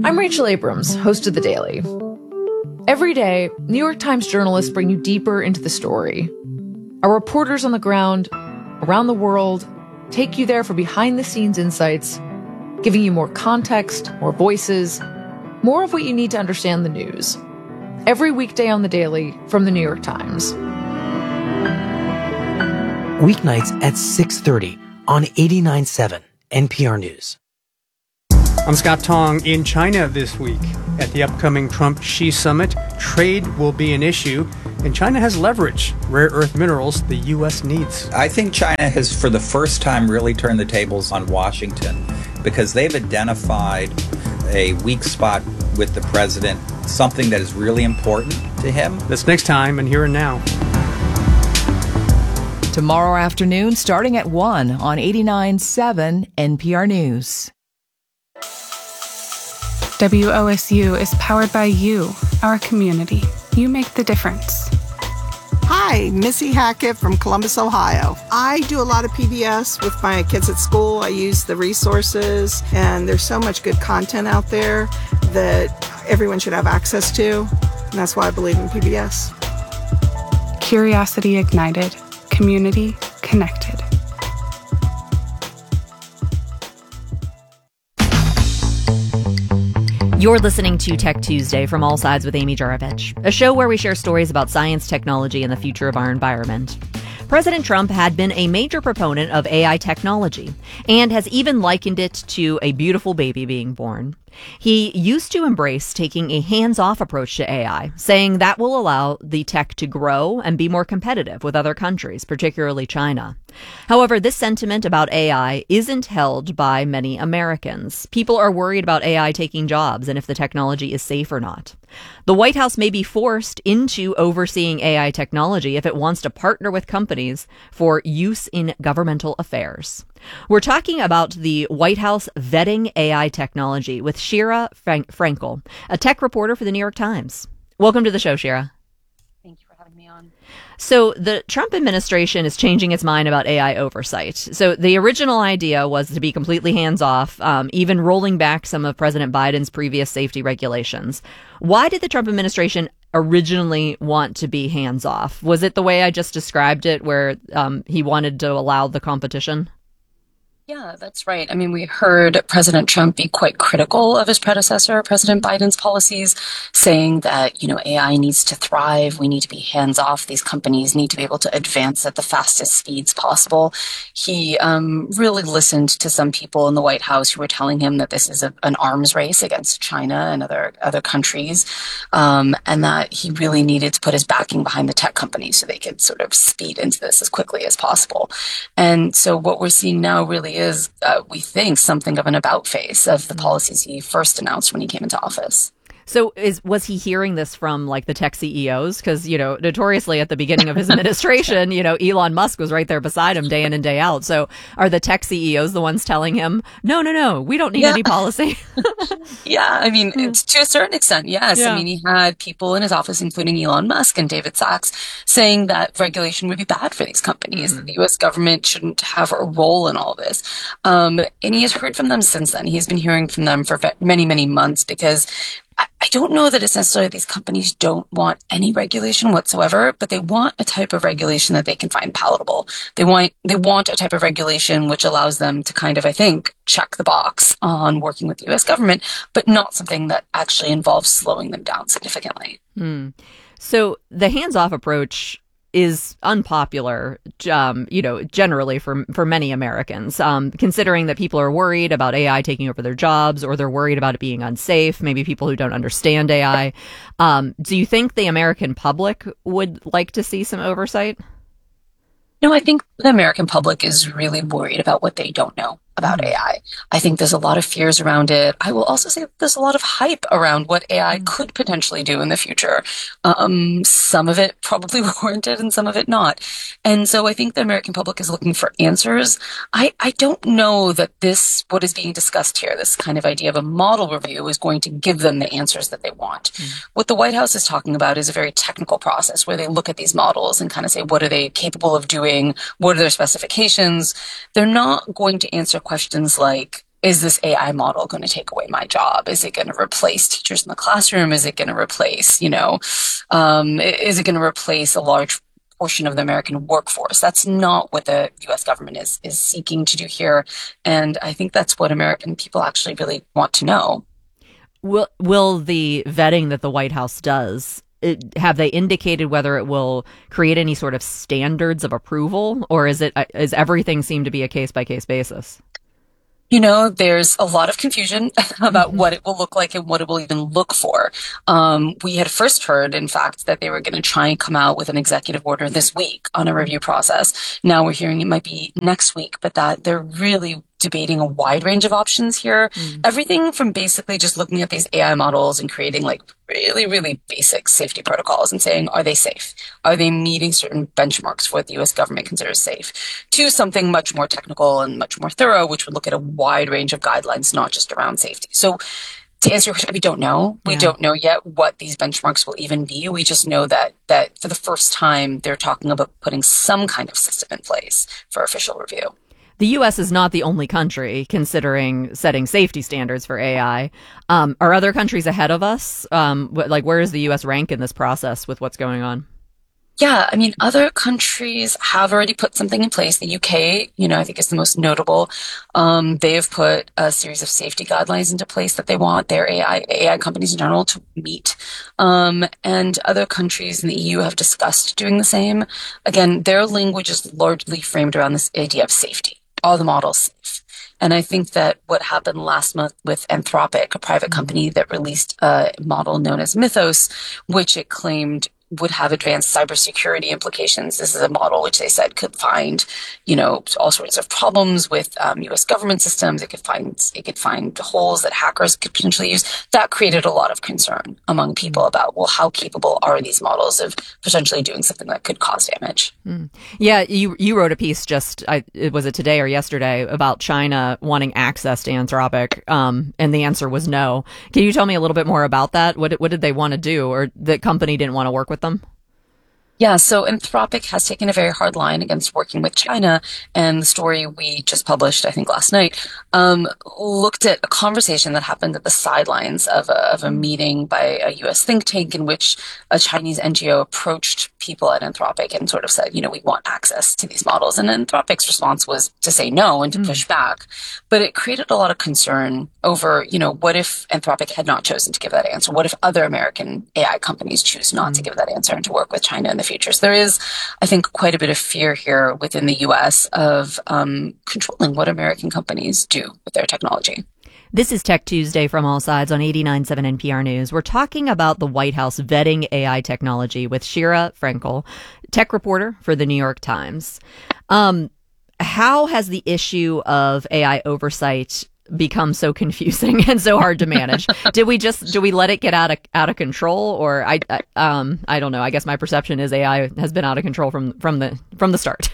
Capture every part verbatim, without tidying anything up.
I'm Rachel Abrams, host of The Daily. Every day, New York Times journalists bring you deeper into the story. Our reporters on the ground, around the world, take you there for behind-the-scenes insights, giving you more context, more voices, more of what you need to understand the news. Every weekday on The Daily from The New York Times. Weeknights at six thirty on eighty-nine point seven N P R News. I'm Scott Tong. In China this week at the upcoming Trump-Xi summit, trade will be an issue, and China has leverage, rare earth minerals the U S needs. I think China has, for the first time, really turned the tables on Washington because they've identified a weak spot with the president, something that is really important to him. That's next time and Here and Now. Tomorrow afternoon, starting at one on eighty-nine point seven N P R News. W O S U is powered by you, our community. You make the difference. Hi, Missy Hackett from Columbus, Ohio. I do a lot of P B S with my kids at school. I use the resources, and there's so much good content out there that everyone should have access to, and that's why I believe in P B S. Curiosity ignited, community connected. You're listening to Tech Tuesday from All Sides with Amy Jurovich, a show where we share stories about science, technology, and the future of our environment. President Trump had been a major proponent of A I technology and has even likened it to a beautiful baby being born. He used to embrace taking a hands-off approach to A I, saying that will allow the tech to grow and be more competitive with other countries, particularly China. However, this sentiment about A I isn't held by many Americans. People are worried about A I taking jobs and if the technology is safe or not. The White House may be forced into overseeing A I technology if it wants to partner with companies for use in governmental affairs. We're talking about the White House vetting A I technology with Shira Frank- Frankel, a tech reporter for the New York Times. Welcome to the show, Shira. Thank you for having me on. So the Trump administration is changing its mind about A I oversight. So the original idea was to be completely hands-off, um, even rolling back some of President Biden's previous safety regulations. Why did the Trump administration originally want to be hands-off? Was it the way I just described it, where um, he wanted to allow the competition? Yeah, that's right. I mean, we heard President Trump be quite critical of his predecessor, President Biden's policies, saying that, you know, A I needs to thrive. We need to be hands off. These companies need to be able to advance at the fastest speeds possible. He um, really listened to some people in the White House who were telling him that this is a, an arms race against China and other other countries, um, and that he really needed to put his backing behind the tech companies so they could sort of speed into this as quickly as possible. And so what we're seeing now really is, uh, we think, something of an about face of the policies he first announced when he came into office. So is was he hearing this from like the tech C E Os? Because, you know, notoriously at the beginning of his administration, you know, Elon Musk was right there beside him day in and day out. So are the tech C E Os the ones telling him, no, no, no, we don't need yeah. any policy? Yeah, I mean, it's, to a certain extent, yes. Yeah. I mean, he had people in his office, including Elon Musk and David Sachs, saying that regulation would be bad for these companies, mm-hmm. that the U S government shouldn't have a role in all this. Um, and he has heard from them since then. He's been hearing from them for many, many months because I don't know that it's necessarily these companies don't want any regulation whatsoever, but they want a type of regulation that they can find palatable. They want they want a type of regulation which allows them to kind of, I think, check the box on working with the U S government, but not something that actually involves slowing them down significantly. Mm. So the hands-off approach is unpopular, um, you know, generally for for many Americans, um, considering that people are worried about A I taking over their jobs, or they're worried about it being unsafe, maybe people who don't understand A I. Um, do you think the American public would like to see some oversight? No, I think the American public is really worried about what they don't know about A I. I think there's a lot of fears around it. I will also say there's a lot of hype around what A I could potentially do in the future. Um, some of it probably warranted and some of it not. And so I think the American public is looking for answers. I, I don't know that this, what is being discussed here, this kind of idea of a model review, is going to give them the answers that they want. Mm. What the White House is talking about is a very technical process where they look at these models and kind of say, what are they capable of doing? What are their specifications? They're not going to answer questions like, is this A I model going to take away my job? Is it going to replace teachers in the classroom? Is it going to replace, you know, um, is it going to replace a large portion of the American workforce? That's not what the U S government is is seeking to do here. And I think that's what American people actually really want to know. Will, will the vetting that the White House does, it, have they indicated whether it will create any sort of standards of approval, or is it is everything seem to be a case-by-case basis? You know, there's a lot of confusion about what it will look like and what it will even look for. Um, we had first heard, in fact, that they were going to try and come out with an executive order this week on a review process. Now we're hearing it might be next week, but that they're really debating a wide range of options here. Mm. Everything from basically just looking at these A I models and creating like really, really basic safety protocols and saying, are they safe? Are they meeting certain benchmarks for what the U S government considers safe? To something much more technical and much more thorough, which would look at a wide range of guidelines, not just around safety. So to answer your question, we don't know. We yeah. don't know yet what these benchmarks will even be. We just know that that for the first time, they're talking about putting some kind of system in place for official review. The U S is not the only country considering setting safety standards for A I. Um, are other countries ahead of us? Um, like, where does the U S rank in this process with what's going on? Yeah, I mean, other countries have already put something in place. The U K, you know, I think is the most notable. Um, they have put a series of safety guidelines into place that they want their A I, A I companies in general to meet. Um, and other countries in the E U have discussed doing the same. Again, their language is largely framed around this idea of safety. All the models safe. And I think that what happened last month with Anthropic, a private company that released a model known as Mythos, which it claimed would have advanced cybersecurity implications. This is a model which they said could find, you know, all sorts of problems with um, U S government systems. It could find it could find holes that hackers could potentially use. That created a lot of concern among people about, well, how capable are these models of potentially doing something that could cause damage? Mm. Yeah, you you wrote a piece just, I, was it today or yesterday, about China wanting access to Anthropic, um, and the answer was no. Can you tell me a little bit more about that? What what did they want to do, or the company didn't want to work with them? Yeah, so Anthropic has taken a very hard line against working with China, and the story we just published, I think last night, um, looked at a conversation that happened at the sidelines of a, of a meeting by a U S think tank in which a Chinese N G O approached people at Anthropic and sort of said, you know, we want access to these models. And Anthropic's response was to say no and to mm. push back. But it created a lot of concern over, you know, what if Anthropic had not chosen to give that answer? What if other American A I companies choose not mm. to give that answer and to work with China in the future? So there is, I think, quite a bit of fear here within the U S of um, controlling what American companies do with their technology. This is Tech Tuesday from All Sides on eighty-nine point seven N P R News. We're talking about the White House vetting A I technology with Shira Frenkel, tech reporter for the New York Times. Um, how has the issue of A I oversight become so confusing and so hard to manage? Did we just, do we let it get out of, out of control? Or I, I, um, I don't know. I guess my perception is A I has been out of control from, from the, from the start.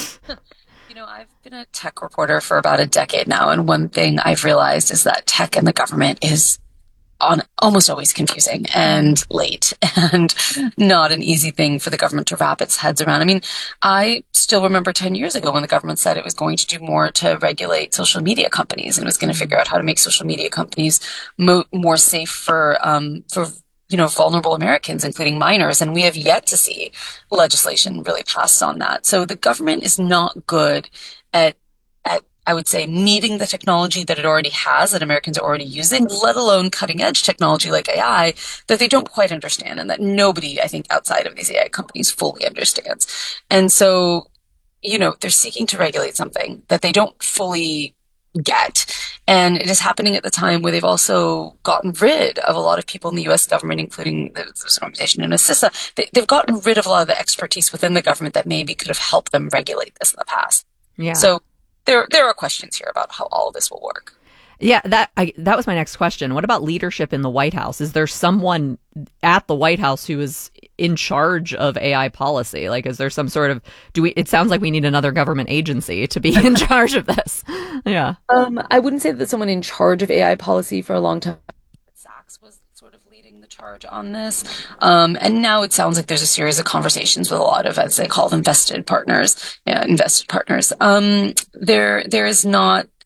You know, I've been a tech reporter for about a decade now. And one thing I've realized is that tech and the government is on almost always confusing and late and not an easy thing for the government to wrap its heads around. I mean, I still remember ten years ago when the government said it was going to do more to regulate social media companies and was going to figure out how to make social media companies mo- more safe for, um, for, you know, vulnerable Americans, including minors. And we have yet to see legislation really passed on that. So the government is not good at, at, I would say, needing the technology that it already has, that Americans are already using, let alone cutting edge technology like A I that they don't quite understand and that nobody, I think, outside of these A I companies fully understands. And so, you know, they're seeking to regulate something that they don't fully get. And it is happening at the time where they've also gotten rid of a lot of people in the U S government, including there's an organization in CISA. They, they've gotten rid of a lot of the expertise within the government that maybe could have helped them regulate this in the past. Yeah. So there, there are questions here about how all of this will work. Yeah, that I, that was my next question. What about leadership in the White House? Is there someone at the White House who is in charge of A I policy? Like, is there some sort of, do we, it sounds like we need another government agency to be in charge of this. Yeah. Um, I wouldn't say that someone in charge of A I policy for a long time. Sachs was sort of leading the charge on this. Um, and now it sounds like there's a series of conversations with a lot of, as they call them, vested partners, yeah, invested partners. Um, there, there is not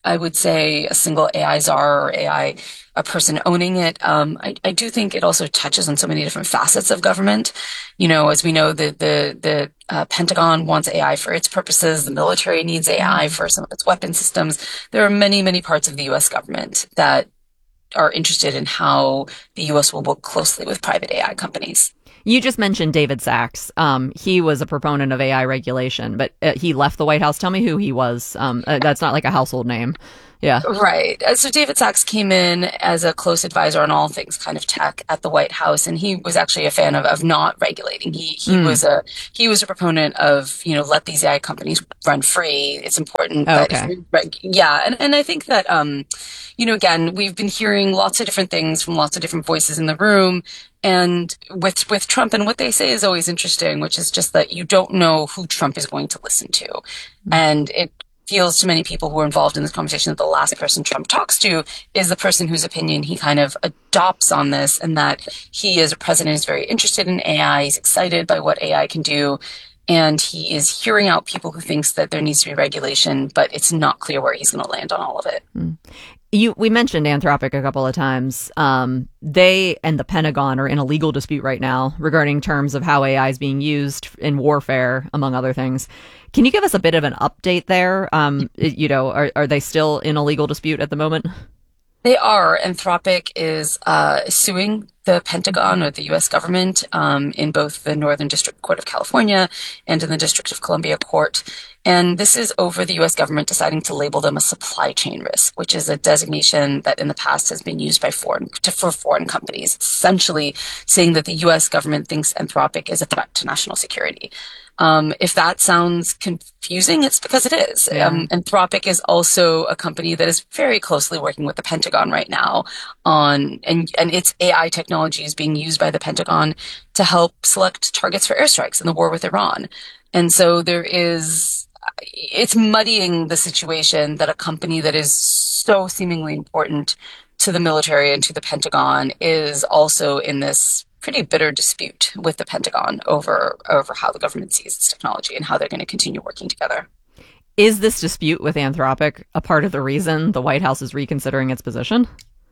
I would say, a single A I czar or A I a person owning it. Um, I, I do think it also touches on so many different facets of government. You know, as we know, the the the uh, Pentagon wants A I for its purposes. The military needs A I for some of its weapon systems. There are many, many parts of the U S government that are interested in how the U S will work closely with private A I companies. You just mentioned David Sachs. Um, he was a proponent of A I regulation, but uh, he left the White House. Tell me who he was. Um, uh, that's not like a household name. Yeah. Right. So David Sachs came in as a close advisor on all things kind of tech at the White House, and he was actually a fan of, of not regulating. He he mm. was a he was a proponent of, you know, let these A I companies run free. It's important oh, that okay. if we reg- yeah, and and I think that um, you know, again, we've been hearing lots of different things from lots of different voices in the room. And with with Trump, and what they say is always interesting, which is just that you don't know who Trump is going to listen to. Mm. And it feels to many people who are involved in this conversation that the last person Trump talks to is the person whose opinion he kind of adopts on this, and that he as a president is very interested in A I. He's excited by what A I can do. And he is hearing out people who thinks that there needs to be regulation, but it's not clear where he's going to land on all of it. Mm. You, we mentioned Anthropic a couple of times. Um, they and the Pentagon are in a legal dispute right now regarding terms of how A I is being used in warfare, among other things. Can you give us a bit of an update there? Um, you know, are, are they still in a legal dispute at the moment? They are. Anthropic is uh, suing the Pentagon or the U S government um, in both the Northern District Court of California and in the District of Columbia Court. And this is over the U S government deciding to label them a supply chain risk, which is a designation that in the past has been used by foreign to, for foreign companies, essentially saying that the U S government thinks Anthropic is a threat to national security. Um, if that sounds confusing, it's because it is. Yeah. Um, Anthropic is also a company that is very closely working with the Pentagon right now on, and, and its A I technology is being used by the Pentagon to help select targets for airstrikes in the war with Iran. And so there is, it's muddying the situation that a company that is so seemingly important to the military and to the Pentagon is also in this pretty bitter dispute with the Pentagon over over how the government sees its technology and how they're going to continue working together. Is this dispute with Anthropic a part of the reason the White House is reconsidering its position?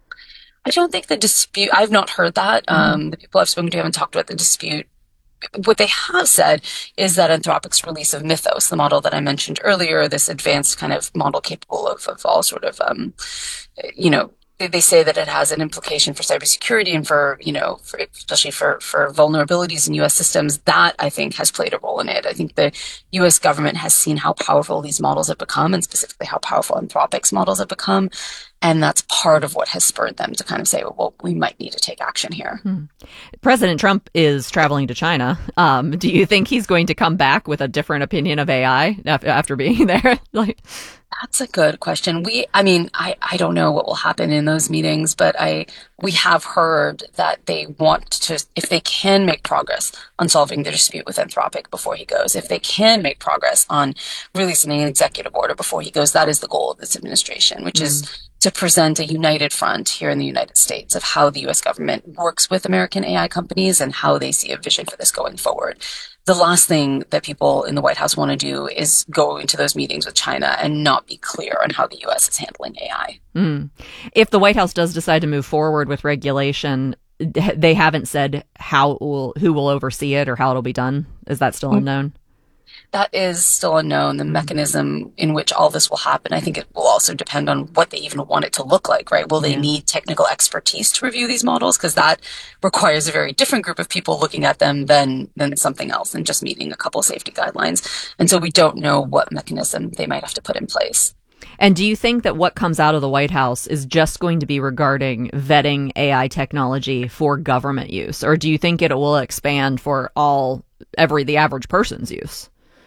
I don't think the dispute, I've not heard that. Mm-hmm. Um, the people I've spoken to haven't talked about the dispute. What they have said is that Anthropic's release of Mythos, the model that I mentioned earlier, this advanced kind of model capable of, of all sort of, um, you know, they say that it has an implication for cybersecurity and for, you know, for, especially for, for vulnerabilities in U S systems. That, I think, has played a role in it. I think the U S government has seen how powerful these models have become, and specifically how powerful Anthropic's models have become. And that's part of what has spurred them to kind of say, well, we might need to take action here. Hmm. President Trump is traveling to China. Um, do you think he's going to come back with a different opinion of A I after being there? like, That's a good question. We, I mean, I, I don't know what will happen in those meetings, but I, we have heard that they want to, if they can make progress on solving the dispute with Anthropic before he goes, if they can make progress on releasing an executive order before he goes, that is the goal of this administration, which mm. is to present a united front here in the United States of how the U S government works with American A I companies and how they see a vision for this going forward. The last thing that people in the White House want to do is go into those meetings with China and not be clear on how the U S is handling A I. Mm. If the White House does decide to move forward with regulation, they haven't said how it will, who will oversee it or how it'll be done. Is that still mm. unknown? That is still unknown. The mechanism in which all this will happen, I think it will also depend on what they even want it to look like, right? Will they need technical expertise to review these models? Because that requires a very different group of people looking at them than than something else than just meeting a couple of safety guidelines. And so we don't know what mechanism they might have to put in place. And do you think that what comes out of the White House is just going to be regarding vetting A I technology for government use? Or do you think it will expand for all, every, the average person's use?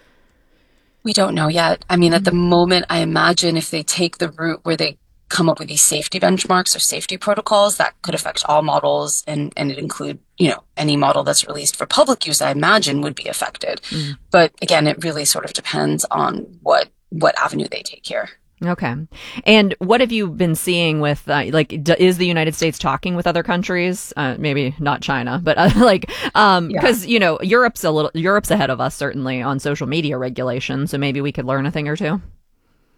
We don't know yet. I mean, at the moment, I imagine if they take the route where they come up with these safety benchmarks or safety protocols, that could affect all models, and, and it include, you know, any model that's released for public use, I imagine would be affected. Mm. But again, it really sort of depends on what, what avenue they take here. Okay. And what have you been seeing with, uh, like, d- is the United States talking with other countries? Uh, maybe not China, but uh, like, um, because, yeah. you know, Europe's a little, Europe's ahead of us, certainly, on social media regulation. So maybe we could learn a thing or two.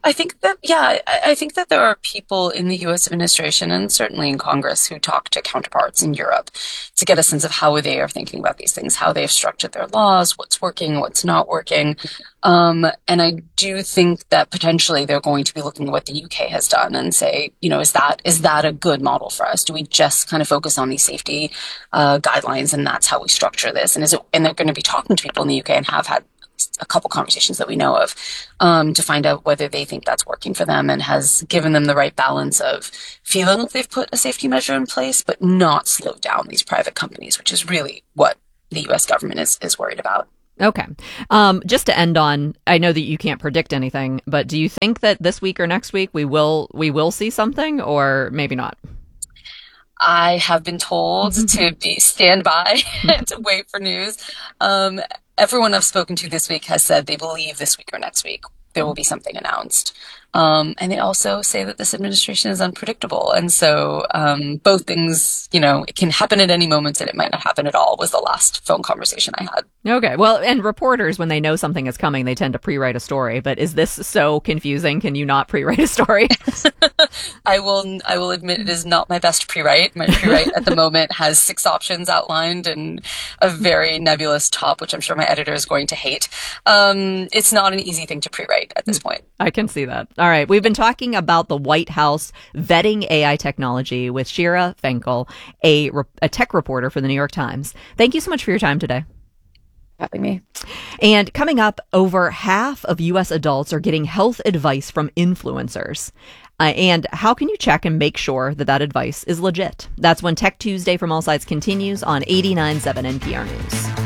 I think that, yeah, I, I think that there are people in the U S administration and certainly in Congress who talk to counterparts in Europe to get a sense of how they are thinking about these things, how they've structured their laws, what's working, what's not working. Um, and I do think that potentially they're going to be looking at what the U K has done and say, you know, is that is that a good model for us? Do we just kind of focus on these safety uh, guidelines and that's how we structure this? And is it, and they're going to be talking to people in the U K and have had a couple conversations that we know of um, to find out whether they think that's working for them and has given them the right balance of feeling like they've put a safety measure in place, but not slowed down these private companies, which is really what the U S government is, is worried about. Okay. Um, just to end on, I know that you can't predict anything, but do you think that this week or next week we will we will see something, or maybe not? I have been told to be stand by to wait for news. Um, everyone I've spoken to this week has said they believe this week or next week there will be something announced. Um, and they also say that this administration is unpredictable. And so um, both things, you know, it can happen at any moment and it might not happen at all was the last phone conversation I had. Okay. Well, and reporters, when they know something is coming, they tend to pre-write a story. But is this so confusing? Can you not pre-write a story? I will I will admit it is not my best pre-write. My pre-write at the moment has six options outlined and a very nebulous top, which I'm sure my editor is going to hate. Um, it's not an easy thing to pre-write at this point. I can see that. All right. We've been talking about the White House vetting A I technology with Shira Fenkel, a, a tech reporter for the New York Times. Thank you so much for your time today. Having me. And coming up, over half of U S adults are getting health advice from influencers. Uh, and how can you check and make sure that that advice is legit? That's when Tech Tuesday from All Sides continues on eighty-nine point seven N P R News.